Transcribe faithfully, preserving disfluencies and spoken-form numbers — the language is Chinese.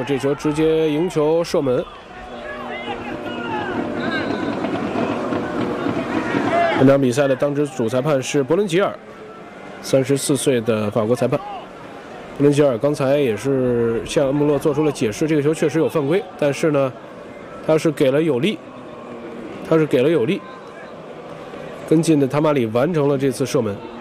后，这球直接迎球射门。本场比赛的当值主裁判是博伦吉尔，三十四岁的法国裁判。博伦吉尔刚才也是向恩穆勒做出了解释，这个球确实有犯规，但是呢，他是给了有利，他是给了有利。跟进的塔马里完成了这次射门。